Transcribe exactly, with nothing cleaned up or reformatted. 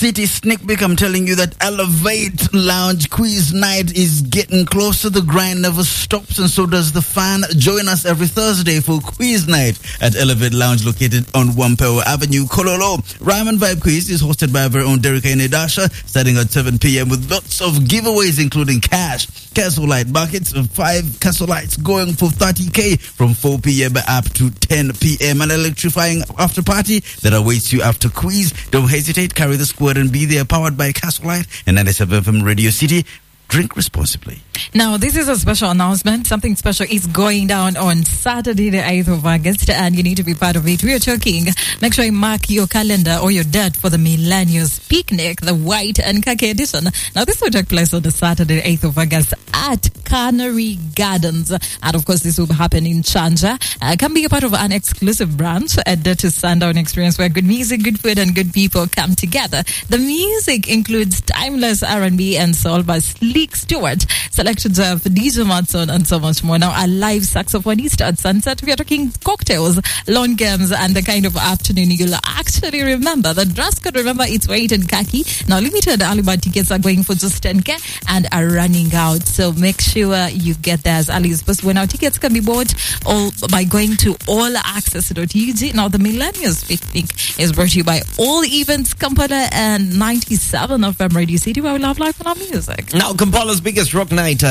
City sneak peek, I'm telling you that Elevate Lounge Quiz Night is getting closer. The grind never stops, and so does the fun. Join us every Thursday for Quiz Night at Elevate Lounge, located on Wampeo Avenue, Kololo. Rhyme and Vibe Quiz is hosted by our very own Derek Enedasha, starting at seven p.m. with lots of giveaways, including cash, Castle Light buckets, five Castle Lights going for thirty k from four p.m. up to ten p.m. An electrifying after party that awaits you after quiz. Don't hesitate, carry the squad and be there. Powered by Castle Light and ninety-seven F M Radio City. Drink responsibly. Now, this is a special announcement. Something special is going down on Saturday, the eighth of August, and you need to be part of it. We are talking. Make sure you mark your calendar or your date for the Millennials Picnic, the white and khaki edition. Now, this will take place on the Saturday, the eighth of August at Canary Gardens. And, of course, this will happen in Chanja. Uh, come be a part of an exclusive branch at the to Sundown experience where good music, good food, and good people come together. The music includes timeless R and B and soul by Sleek Stewart, selections of D J Matson, and so much more. Now, a live saxophonist at sunset. We are talking cocktails, lawn games, and the kind of afternoon you'll actually remember. The dress code, remember, it's white and khaki. Now, limited early bird tickets are going for just ten k and are running out. So make sure you get there as early as possible. Now, tickets can be bought all by going to all access dot u g. Now, the Millennials Picnic is brought to you by All Events Kampala and ninety-seven F M Radio City, where we love life and our music. Now, Kampala's biggest rock night.